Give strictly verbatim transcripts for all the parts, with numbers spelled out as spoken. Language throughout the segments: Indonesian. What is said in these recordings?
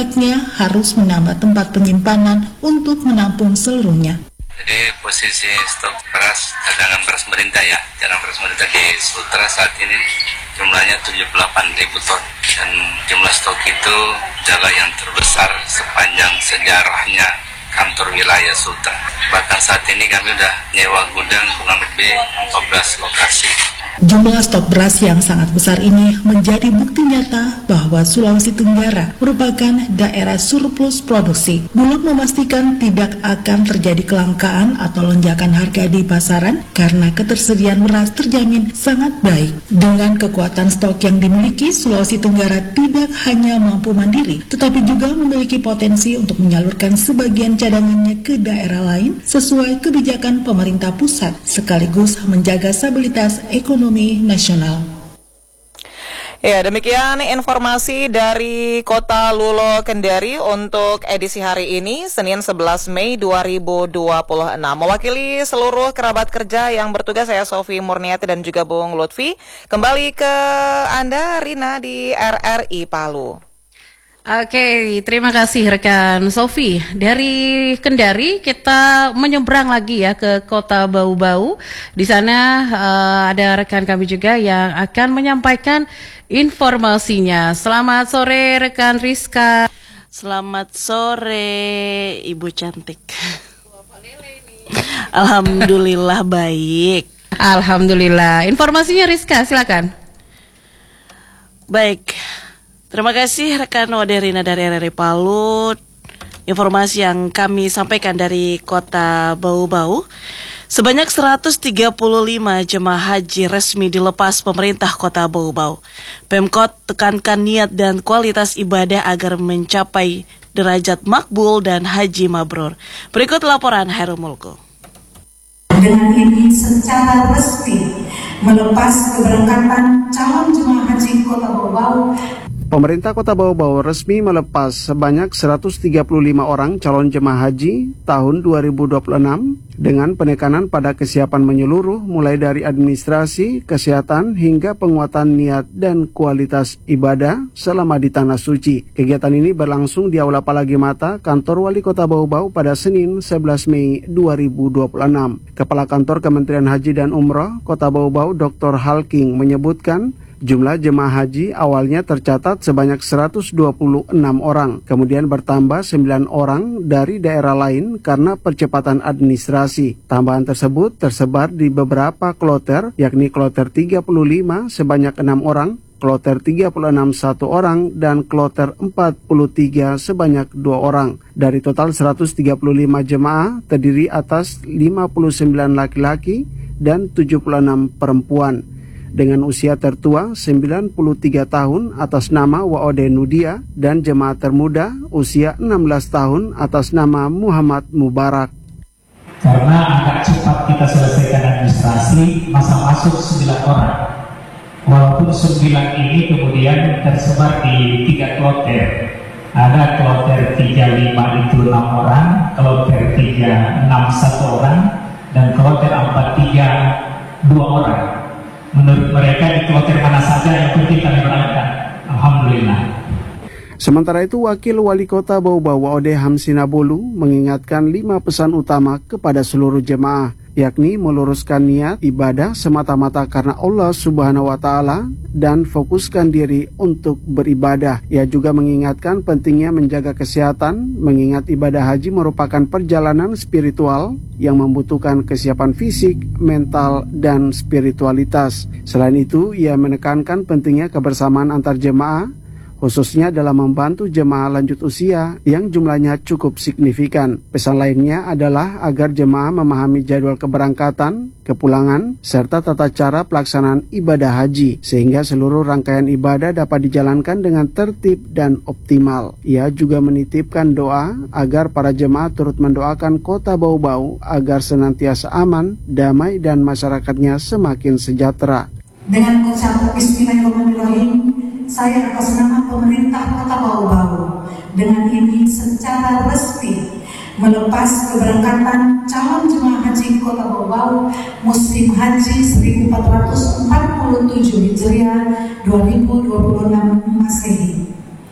pihaknya harus menambah tempat penyimpanan untuk menampung seluruhnya. Jadi posisi stok beras, cadangan beras pemerintah ya, cadangan beras pemerintah di Sultra saat ini jumlahnya tujuh puluh delapan ribu ton. Dan jumlah stok itu adalah yang terbesar sepanjang sejarahnya kantor wilayah Sultra. Bahkan saat ini kami sudah nyewa gudang kurang lebih empat belas lokasi. Jumlah stok beras yang sangat besar ini menjadi bukti nyata bahwa Sulawesi Tenggara merupakan daerah surplus produksi. Bulog memastikan tidak akan terjadi kelangkaan atau lonjakan harga di pasaran karena ketersediaan beras terjamin sangat baik. Dengan kekuatan stok yang dimiliki, Sulawesi Tenggara tidak hanya mampu mandiri, tetapi juga memiliki potensi untuk menyalurkan sebagian cadangannya ke daerah lain sesuai kebijakan pemerintah pusat, sekaligus menjaga stabilitas ekonomi nasional. Ya, demikian informasi dari Kota Lulo Kendari untuk edisi hari ini, Senin sebelas Mei dua ribu dua puluh enam. Mewakili seluruh kerabat kerja yang bertugas, saya Sofi Murniati dan juga Bung Lutfi. Kembali ke Anda, Rina, di R R I Palu. Oke, terima kasih rekan Sofi. Dari Kendari kita menyeberang lagi ya ke Kota Bau-Bau. Di sana uh, ada rekan kami juga yang akan menyampaikan informasinya. Selamat sore rekan Rizka. Selamat sore Ibu cantik. Alhamdulillah baik. Alhamdulillah. Informasinya Rizka, silakan. Baik. Terima kasih rekan Waderina dari R R I Palu. Informasi yang kami sampaikan dari Kota Bau-Bau, sebanyak seratus tiga puluh lima jemaah haji resmi dilepas pemerintah Kota Bau-Bau. Pemkot tekankan niat dan kualitas ibadah agar mencapai derajat makbul dan haji mabrur. Berikut laporan Heru Mulko. Dengan ini secara resmi melepas keberangkatan calon jemaah haji Kota Bau-Bau. Pemerintah Kota Bau-Bau resmi melepas sebanyak seratus tiga puluh lima orang calon jemaah haji tahun dua ribu dua puluh enam dengan penekanan pada kesiapan menyeluruh mulai dari administrasi, kesehatan hingga penguatan niat dan kualitas ibadah selama di Tanah Suci. Kegiatan ini berlangsung di Aula Palagi Mata, Kantor Wali Kota Bau-Bau pada Senin sebelas Mei dua ribu dua puluh enam. Kepala Kantor Kementerian Haji dan Umroh Kota Bau-Bau Doktor Halking menyebutkan jumlah jemaah haji awalnya tercatat sebanyak seratus dua puluh enam orang, kemudian bertambah sembilan orang dari daerah lain karena percepatan administrasi. Tambahan tersebut tersebar di beberapa kloter, yakni kloter tiga puluh lima sebanyak enam orang, kloter tiga puluh enam satu orang, dan kloter empat puluh tiga sebanyak dua orang. Dari total seratus tiga puluh lima jemaah terdiri atas lima puluh sembilan laki-laki dan tujuh puluh enam perempuan. Dengan usia tertua sembilan puluh tiga tahun atas nama Waode Nudia dan jemaah termuda usia enam belas tahun atas nama Muhammad Mubarak. Karena agak cepat kita selesaikan administrasi, masa masuk sembilan orang. Walaupun sembilan ini kemudian tersebar di tiga kloter. Ada kloter tiga puluh lima itu enam orang, kloter tiga puluh enam satu orang, dan kloter empat puluh tiga dua orang. Menurut mereka di kloter mana saja yang penting kami berangkat. Alhamdulillah. Sementara itu, Wakil Wali Kota Bau-Bau Waode Hamsinabolu mengingatkan lima pesan utama kepada seluruh jemaah, yakni meluruskan niat ibadah semata-mata karena Allah Subhanahu wa Ta'ala dan fokuskan diri untuk beribadah. Ia juga mengingatkan pentingnya menjaga kesehatan, mengingat ibadah haji merupakan perjalanan spiritual yang membutuhkan kesiapan fisik, mental, dan spiritualitas. Selain itu, ia menekankan pentingnya kebersamaan antar jemaah, khususnya dalam membantu jemaah lanjut usia yang jumlahnya cukup signifikan. Pesan lainnya adalah agar jemaah memahami jadwal keberangkatan, kepulangan, serta tata cara pelaksanaan ibadah haji, sehingga seluruh rangkaian ibadah dapat dijalankan dengan tertib dan optimal. Ia juga menitipkan doa agar para jemaah turut mendoakan Kota Bau-Bau agar senantiasa aman, damai, dan masyarakatnya semakin sejahtera. Dengan ucapan Bismillahirrahmanirrahim, saya atas nama pemerintah Kota Bau-Bau dengan ini secara resmi melepas keberangkatan calon jemaah haji Kota Bau-Bau musim haji seribu empat ratus empat puluh tujuh Hijriah dua ribu dua puluh enam Masehi.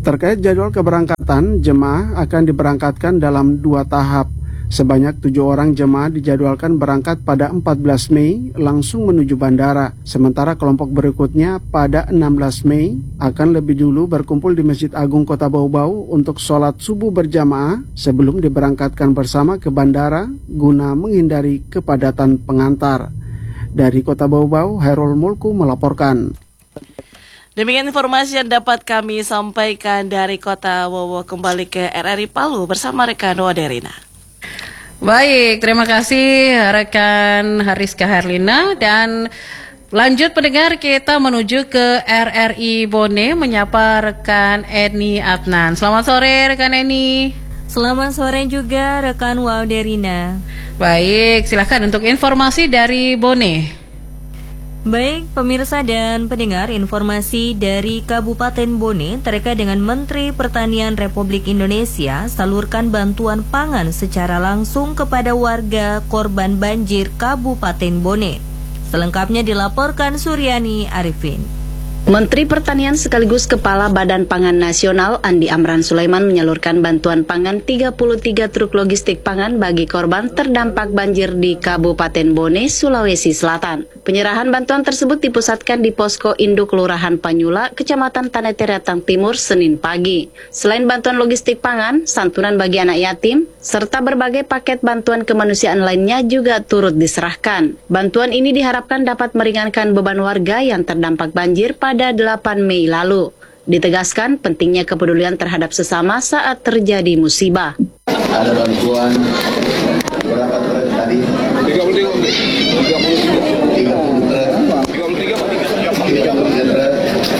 Terkait jadwal keberangkatan, jemaah akan diberangkatkan dalam dua tahap. Sebanyak tujuh orang jemaah dijadwalkan berangkat pada empat belas Mei langsung menuju bandara. Sementara kelompok berikutnya pada enam belas Mei akan lebih dulu berkumpul di Masjid Agung Kota Bau-Bau untuk sholat subuh berjamaah sebelum diberangkatkan bersama ke bandara guna menghindari kepadatan pengantar. Dari Kota Bau-Bau, Hairul Mulku melaporkan. Demikian informasi yang dapat kami sampaikan dari Kota Bau-Bau. Kembali ke R R I Palu bersama rekan Waderina. Baik, terima kasih rekan Hariska Herlina. Dan lanjut pendengar, kita menuju ke R R I Bone menyapa rekan Eni Adnan. Selamat sore rekan Eni. Selamat sore juga rekan Waderina. Baik, silakan untuk informasi dari Bone. Baik, pemirsa dan pendengar, informasi dari Kabupaten Bone terkait dengan Menteri Pertanian Republik Indonesia salurkan bantuan pangan secara langsung kepada warga korban banjir Kabupaten Bone. Selengkapnya dilaporkan Suryani Arifin. Menteri Pertanian sekaligus Kepala Badan Pangan Nasional Andi Amran Sulaiman menyalurkan bantuan pangan tiga puluh tiga truk logistik pangan bagi korban terdampak banjir di Kabupaten Bone, Sulawesi Selatan. Penyerahan bantuan tersebut dipusatkan di Posko Induk Kelurahan Panyula, Kecamatan Taneteratang Timur, Senin pagi. Selain bantuan logistik pangan, santunan bagi anak yatim, serta berbagai paket bantuan kemanusiaan lainnya juga turut diserahkan. Bantuan ini diharapkan dapat meringankan beban warga yang terdampak banjir pada delapan Mei lalu. Ditegaskan pentingnya kepedulian terhadap sesama saat terjadi musibah. Ada bantuan berapa truk tadi? tiga puluh tiga. tiga puluh tiga. tiga puluh truk. tiga puluh tiga. tiga puluh tiga truk.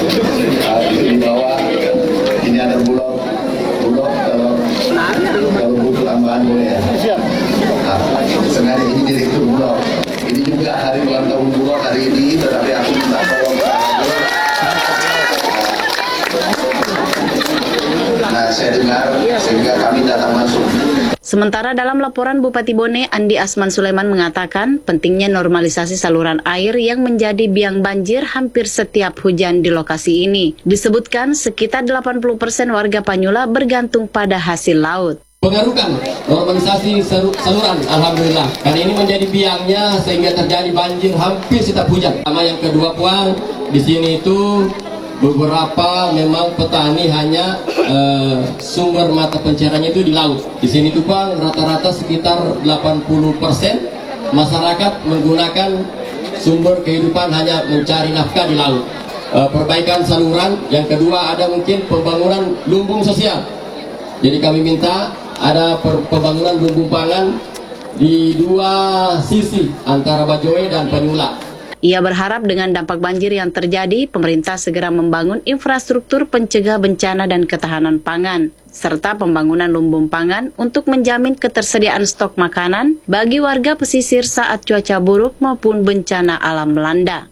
Di bawah ini ada bulog. Bulog kalau kalau butuh tambahan boleh ya. Siap. Nah, sengaja ini direktur bulog. Ini juga hari ulang tahun bulog hari ini, tetapi aku minta tolong Nah, saya dengar sehingga kami datang masuk. Sementara dalam laporan Bupati Bone, Andi Asman Sulaiman mengatakan pentingnya normalisasi saluran air yang menjadi biang banjir hampir setiap hujan di lokasi ini. Disebutkan sekitar delapan puluh persen warga Panyula bergantung pada hasil laut. Pengaruhkan normalisasi saluran, alhamdulillah. Karena ini menjadi biangnya sehingga terjadi banjir hampir setiap hujan. Sama yang kedua puan, di sini itu beberapa memang petani hanya uh, sumber mata pencahariannya itu di laut. Di sini tuh Bang rata-rata sekitar delapan puluh persen masyarakat menggunakan sumber kehidupan hanya mencari nafkah di laut. Uh, perbaikan saluran, yang kedua ada mungkin pembangunan lumbung sosial. Jadi kami minta ada pembangunan lumbung pangan di dua sisi antara Bajoe dan Panyula. Ia berharap dengan dampak banjir yang terjadi, pemerintah segera membangun infrastruktur pencegah bencana dan ketahanan pangan, serta pembangunan lumbung pangan untuk menjamin ketersediaan stok makanan bagi warga pesisir saat cuaca buruk maupun bencana alam melanda.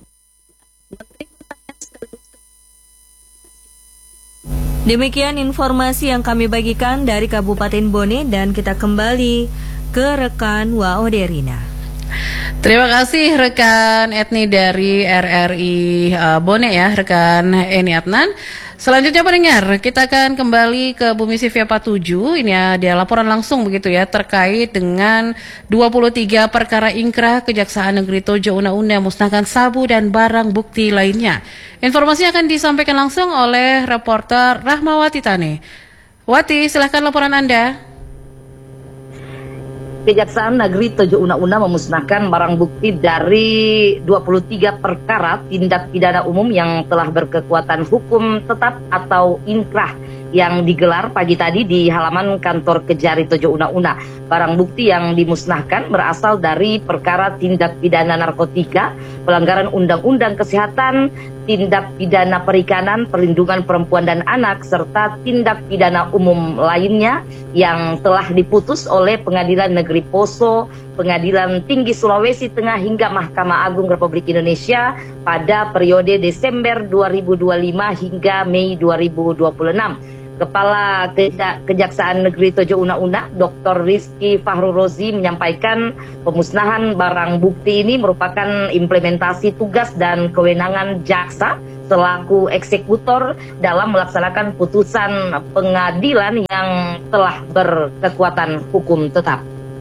Demikian informasi yang kami bagikan dari Kabupaten Bone, dan kita kembali ke rekan Waderina. Terima kasih rekan Etni dari R R I uh, Bone ya, rekan Eni Adnan. Selanjutnya pendengar, kita akan kembali ke Bumi C V empat puluh tujuh. Ini ada laporan langsung begitu ya terkait dengan dua puluh tiga perkara ingkrah Kejaksaan Negeri Tojo Una-Una musnahkan sabu dan barang bukti lainnya. Informasi akan disampaikan langsung oleh reporter Rahmawati Tane. Wati, silahkan laporan Anda. Kejaksaan Negeri Tojo Una-Una memusnahkan barang bukti dari dua puluh tiga perkara tindak pidana umum yang telah berkekuatan hukum tetap atau inkrah yang digelar pagi tadi di halaman kantor Kejari Tojo Una-Una. Barang bukti yang dimusnahkan berasal dari perkara tindak pidana narkotika, pelanggaran undang-undang kesehatan, tindak pidana perikanan, perlindungan perempuan dan anak, serta tindak pidana umum lainnya yang telah diputus oleh Pengadilan Negeri Poso, Pengadilan Tinggi Sulawesi Tengah hingga Mahkamah Agung Republik Indonesia pada periode Desember dua ribu dua puluh lima hingga Mei dua ribu dua puluh enam. Kepala Kejaksaan Negeri Tojo Una-Una, Doktor Rizky Fahru Rozi menyampaikan pemusnahan barang bukti ini merupakan implementasi tugas dan kewenangan jaksa selaku eksekutor dalam melaksanakan putusan pengadilan yang telah berkekuatan hukum tetap.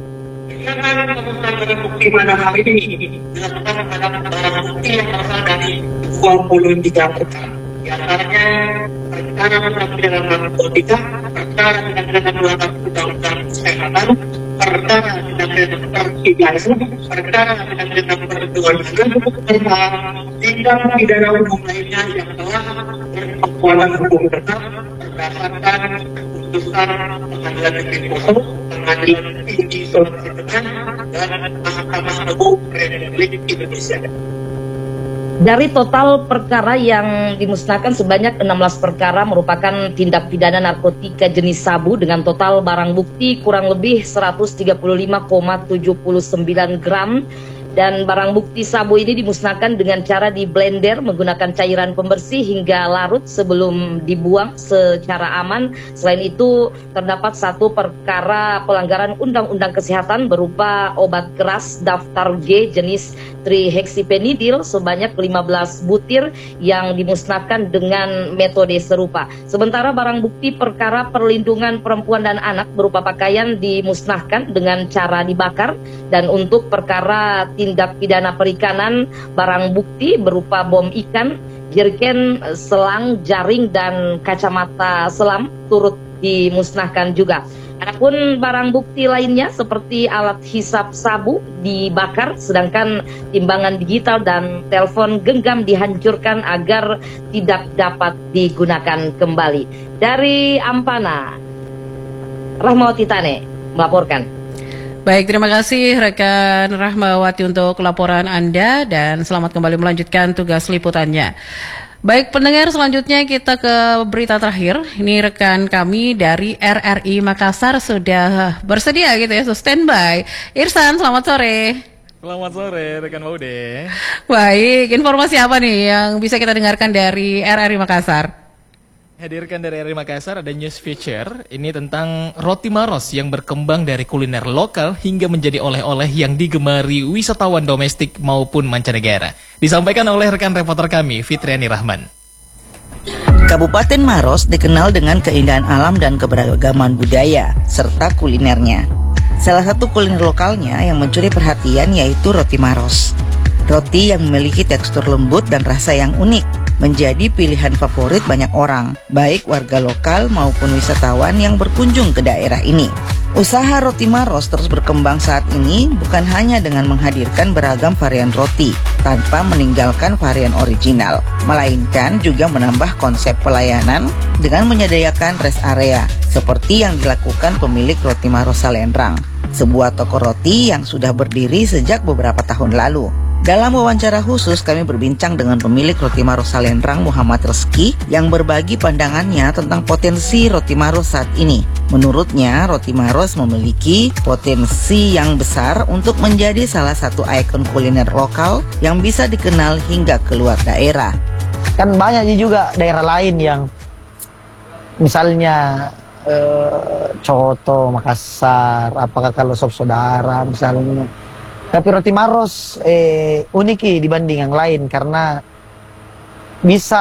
Pemusnahan bukti pada hari ini dilakukan pada barang bukti yang berasal dari dua puluh tiga perkara. Di antaranya perkara tindak pidana narkotika, perkara tindak pidana melanggar undang-undang kesehatan, perkara tindak pidana persidangan, perkara tindak pidana perjudian, serta tindak pidana umum lainnya yang telah berkekuatan hukum tetap berdasarkan keputusan Pengadilan Negeri Poso, Pengadilan Tinggi Sulawesi Tengah, dan Mahkamah Agung Republik Indonesia. Dari total perkara yang dimusnahkan, sebanyak enam belas perkara merupakan tindak pidana narkotika jenis sabu dengan total barang bukti kurang lebih seratus tiga puluh lima koma tujuh sembilan gram. Dan barang bukti sabu ini dimusnahkan dengan cara di blender menggunakan cairan pembersih hingga larut sebelum dibuang secara aman. Selain itu, terdapat satu perkara pelanggaran Undang-Undang Kesehatan berupa obat keras daftar G jenis trihexyphenidyl sebanyak lima belas butir yang dimusnahkan dengan metode serupa. Sementara barang bukti perkara perlindungan perempuan dan anak berupa pakaian dimusnahkan dengan cara dibakar. Dan untuk perkara tindak pidana perikanan, barang bukti berupa bom ikan, jerken, selang, jaring, dan kacamata selam turut dimusnahkan juga. Adapun barang bukti lainnya seperti alat hisap sabu dibakar, sedangkan timbangan digital dan telepon genggam dihancurkan agar tidak dapat digunakan kembali. Dari Ampana, Rahmawati Tane melaporkan. Baik, terima kasih rekan Rahmawati untuk laporan Anda dan selamat kembali melanjutkan tugas liputannya. Baik pendengar, selanjutnya kita ke berita terakhir. Ini rekan kami dari R R I Makassar sudah bersedia gitu ya, so standby. Irsan, selamat sore. Selamat sore rekan Maude. Baik, informasi apa nih yang bisa kita dengarkan dari R R I Makassar? Hadirkan dari R R I Makassar ada news feature, ini tentang roti maros yang berkembang dari kuliner lokal hingga menjadi oleh-oleh yang digemari wisatawan domestik maupun mancanegara. Disampaikan oleh rekan reporter kami, Fitriani Rahman. Kabupaten Maros dikenal dengan keindahan alam dan keberagaman budaya, serta kulinernya. Salah satu kuliner lokalnya yang mencuri perhatian yaitu roti maros. Roti yang memiliki tekstur lembut dan rasa yang unik menjadi pilihan favorit banyak orang, baik warga lokal maupun wisatawan yang berkunjung ke daerah ini. Usaha roti maros terus berkembang saat ini bukan hanya dengan menghadirkan beragam varian roti tanpa meninggalkan varian original, melainkan juga menambah konsep pelayanan dengan menyediakan rest area seperti yang dilakukan pemilik Roti Maros Salendrang, sebuah toko roti yang sudah berdiri sejak beberapa tahun lalu. Dalam wawancara khusus kami berbincang dengan pemilik Roti Maros Salendrang, Muhammad Reski, yang berbagi pandangannya tentang potensi Roti Maros saat ini. Menurutnya, Roti Maros memiliki potensi yang besar untuk menjadi salah satu ikon kuliner lokal yang bisa dikenal hingga keluar daerah. Kan banyak juga daerah lain yang misalnya eh, Coto, Makassar, apakah kalau sop saudara misalnya. Tapi Roti Maros eh, unik dibanding yang lain karena bisa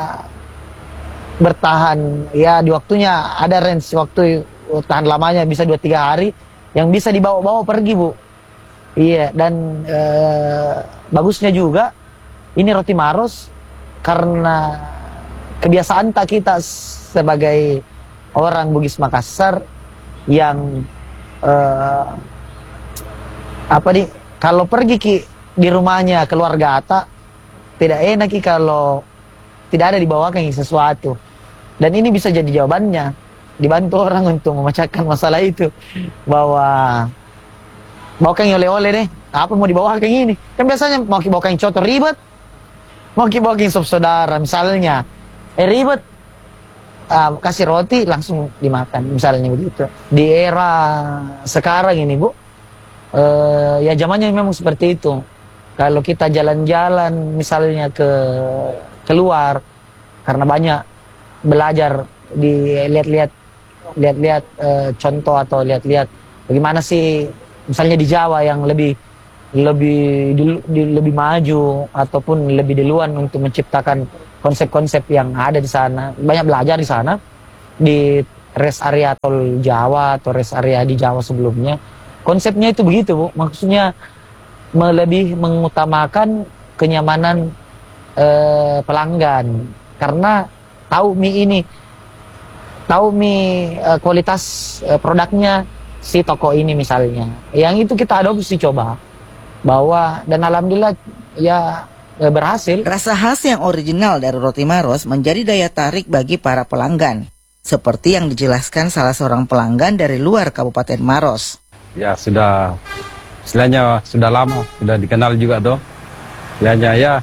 bertahan ya di waktunya, ada range waktu tahan lamanya bisa dua tiga hari yang bisa dibawa-bawa pergi Bu. Iya, dan eh, bagusnya juga ini Roti Maros karena kebiasaan tak kita sebagai orang Bugis Makassar yang eh, apa nih, kalau pergi ki di rumahnya keluarga Ata tidak enak ki kalau tidak ada dibawakan sesuatu, dan ini bisa jadi jawabannya, dibantu orang untuk memecahkan masalah itu, bahwa bawakan oleh-oleh deh, apa mau dibawakan ini, kan biasanya mau bawakan coto ribet, mau bawakan sop saudara misalnya eh ribet, ah, kasih roti langsung dimakan misalnya begitu. Di era sekarang ini Bu, Uh, ya zamannya memang seperti itu. Kalau kita jalan-jalan misalnya ke keluar karena banyak belajar dilihat-lihat lihat-lihat uh, contoh atau lihat-lihat bagaimana sih misalnya di Jawa yang lebih lebih di, di, lebih maju ataupun lebih duluan untuk menciptakan konsep-konsep yang ada di sana. Banyak belajar di sana di rest area tol Jawa atau rest area di Jawa sebelumnya. Konsepnya itu begitu, Bu. Maksudnya lebih mengutamakan kenyamanan eh, pelanggan karena tahu mie ini, tahu mie eh, kualitas eh, produknya si toko ini misalnya. Yang itu kita adopsi coba bawa dan alhamdulillah ya eh, berhasil. Rasa khas yang original dari roti Maros menjadi daya tarik bagi para pelanggan, seperti yang dijelaskan salah seorang pelanggan dari luar Kabupaten Maros. Ya sudah, istilahnya sudah lama, sudah dikenal juga toh. Istilahnya ya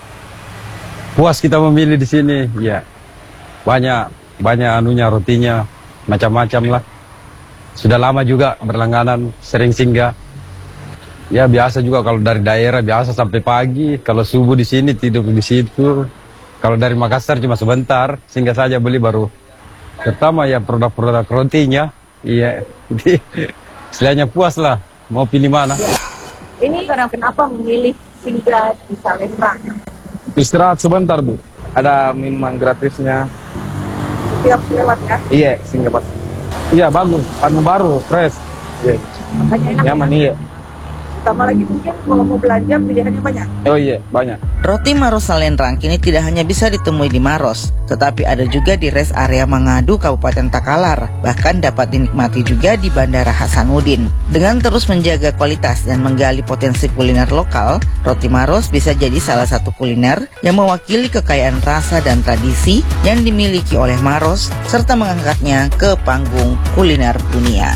puas kita memilih di sini. Ya banyak banyak anunya rotinya macam-macam lah. Sudah lama juga berlangganan, sering singgah. Ya biasa juga kalau dari daerah biasa sampai pagi. Kalau subuh di sini tidur di situ. Kalau dari Makassar cuma sebentar, singgah saja beli baru. Pertama ya produk-produk rotinya. Iya. Istilahnya puas lah, mau pilih mana. Ini kenapa memilih singgah di Salemba? Istirahat sebentar, Bu. Ada minuman gratisnya. Tiap lewat ya? Iya, singgah pas. Iya, bagus. Anu baru, fresh. Iya. Makanya enak. Nyaman, iya. Tambah lagi mungkin kalau mau belanja pilihannya banyak. Oh iya, banyak. Roti Maros Salendrang kini tidak hanya bisa ditemui di Maros, tetapi ada juga di rest area Mangadu, Kabupaten Takalar. Bahkan dapat dinikmati juga di Bandara Hasanuddin. Dengan terus menjaga kualitas dan menggali potensi kuliner lokal, roti Maros bisa jadi salah satu kuliner yang mewakili kekayaan rasa dan tradisi yang dimiliki oleh Maros, serta mengangkatnya ke panggung kuliner dunia.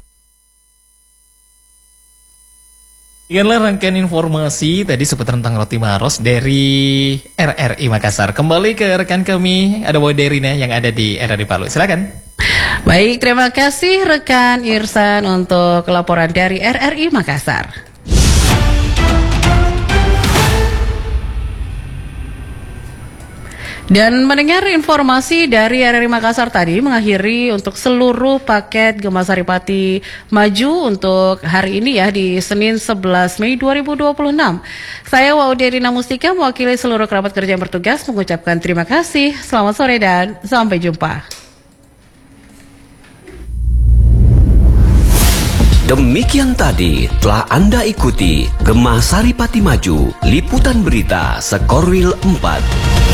Inilah rangkaian informasi tadi seputar tentang roti Maros dari R R I Makassar. Kembali ke rekan kami, ada Boy Derina yang ada di R R I Palu. Silakan. Baik, terima kasih rekan Irsan untuk laporan dari R R I Makassar. Dan mendengar informasi dari R R I Makassar tadi mengakhiri untuk seluruh paket Gema Saripati Maju untuk hari ini ya di Senin sebelas Mei dua ribu dua puluh enam. Saya Wauderina Mustika mewakili seluruh kerabat kerja yang bertugas mengucapkan terima kasih. Selamat sore dan sampai jumpa. Demikian tadi telah Anda ikuti Gema Saripati Maju, liputan berita Sekorwil empat.